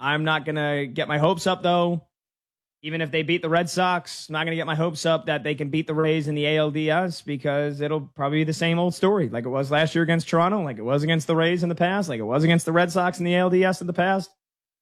I'm not going to get my hopes up, though. Even if they beat the Red Sox, I'm not going to get my hopes up that they can beat the Rays in the ALDS because it'll probably be the same old story like it was last year against Toronto, like it was against the Rays in the past, like it was against the Red Sox in the ALDS in the past.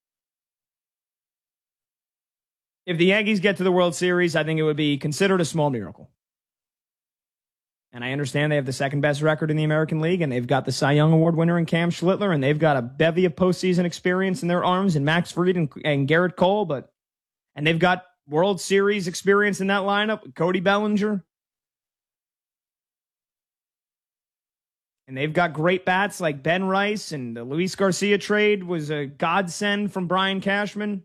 If the Yankees get to the World Series, I think it would be considered a small miracle. And I understand they have the second best record in the American League, and they've got the Cy Young Award winner in Cam Schlittler, and they've got a bevy of postseason experience in their arms in Max Fried and Garrett Cole, and they've got World Series experience in that lineup with Cody Bellinger. And they've got great bats like Ben Rice, and the Luis Garcia trade was a godsend from Brian Cashman.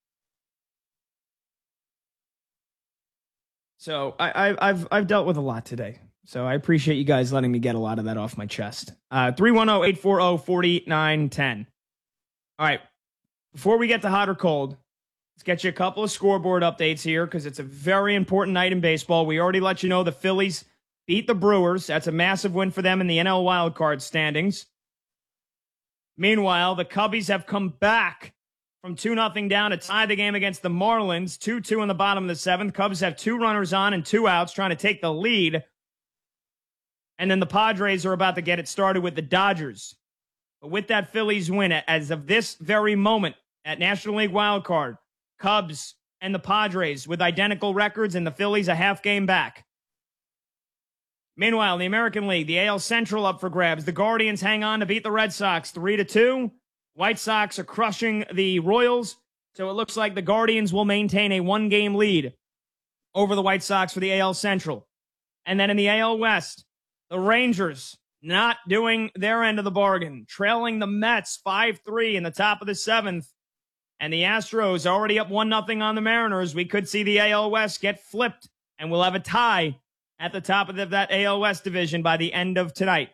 So I've dealt with a lot today. So I appreciate you guys letting me get a lot of that off my chest. 310-840-4910. All right. Before we get to hot or cold, let's get you a couple of scoreboard updates here because it's a very important night in baseball. We already let you know the Phillies beat the Brewers. That's a massive win for them in the NL wildcard standings. Meanwhile, the Cubbies have come back from 2-0 down to tie the game against the Marlins. 2-2 in the bottom of the seventh. Cubs have 2 runners on and 2 outs trying to take the lead. And then the Padres are about to get it started with the Dodgers. But with that Phillies win, as of this very moment at National League wildcard, Cubs and the Padres with identical records and the Phillies a half game back. Meanwhile, in the American League, the AL Central up for grabs. The Guardians hang on to beat the Red Sox 3-2. White Sox are crushing the Royals. So it looks like the Guardians will maintain a 1-game lead over the White Sox for the AL Central. And then in the AL West, the Rangers not doing their end of the bargain, trailing the Mets 5-3 in the top of the 7th. And the Astros already up 1-0 on the Mariners. We could see the AL West get flipped, and we'll have a tie at the top of that AL West division by the end of tonight.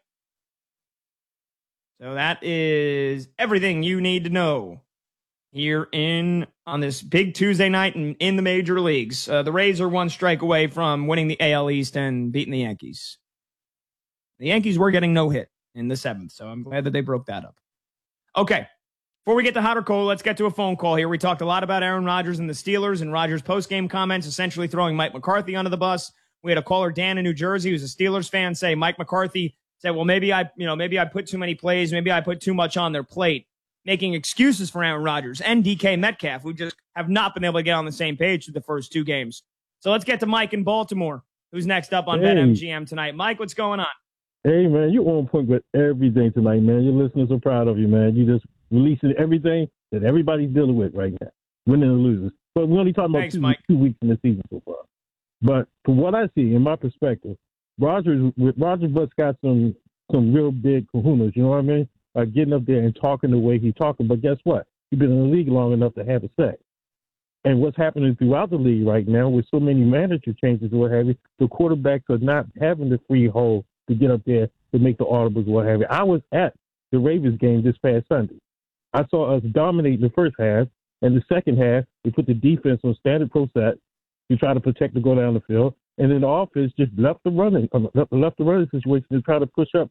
So that is everything you need to know here on this big Tuesday night in the major leagues. The Rays are 1 strike away from winning the AL East and beating the Yankees. The Yankees were getting no hit in the 7th, so I'm glad that they broke that up. Okay, before we get to hot or cold, let's get to a phone call here. We talked a lot about Aaron Rodgers and the Steelers and Rodgers' post-game comments, essentially throwing Mike McCarthy under the bus. We had a caller, Dan in New Jersey, who's a Steelers fan, say Mike McCarthy said, well, maybe I put too many plays, maybe I put too much on their plate, making excuses for Aaron Rodgers and DK Metcalf, who just have not been able to get on the same page through the first 2 games. So let's get to Mike in Baltimore, who's next up on BetMGM tonight. Mike, what's going on? Hey, man, you're on point with everything tonight, man. Your listeners are proud of you, man. You just releasing everything that everybody's dealing with right now, winning and losing. But we're only talking about two weeks in the season so far. But from what I see, in my perspective, Rodgers Butts got some real big kahunas, you know what I mean? Like getting up there and talking the way he's talking. But guess what? He's been in the league long enough to have a say. And what's happening throughout the league right now with so many manager changes or what have you, the quarterbacks are not having the free hold to get up there to make the audibles, what have you. I was at the Ravens game this past Sunday. I saw us dominate the first half, and the second half, we put the defense on standard pro set to try to protect to go down the field, and then the offense just left the running situation to try to push up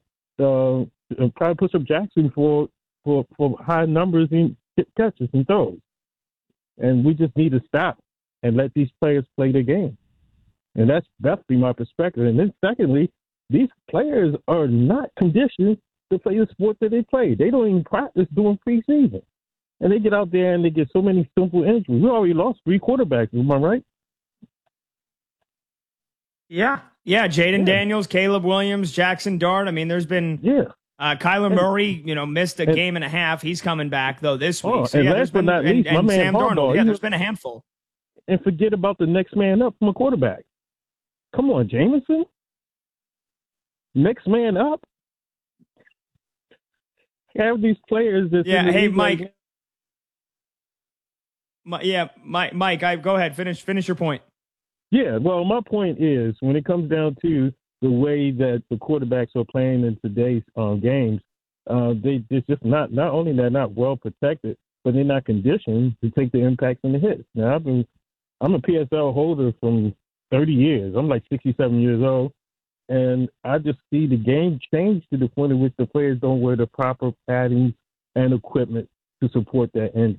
Jackson for high numbers in catches and throws. And we just need to stop and let these players play their game. And that's be my perspective. And then secondly, these players are not conditioned to play the sport that they play. They don't even practice during preseason. And they get out there and they get so many simple injuries. We already lost 3 quarterbacks. Am I right? Yeah. Jaden Daniels, Caleb Williams, Jackson Dart. I mean, there's been Kyler Murray, missed a game and a half. He's coming back, though, this week. So, and last but not least, my man Sam Harbaugh. Darnold. Yeah, there's been a handful. And forget about the next man up from a quarterback. Come on, Jameson. Next man up. Have these players that hey Mike. Mike, go ahead. Finish your point. Yeah, well, my point is when it comes down to the way that the quarterbacks are playing in today's games, it's just not only they're not well protected, but they're not conditioned to take the impacts and the hits. Now I'm a PSL holder from 30 years. I'm like 67 years old. And I just see the game change to the point in which the players don't wear the proper padding and equipment to support that injury.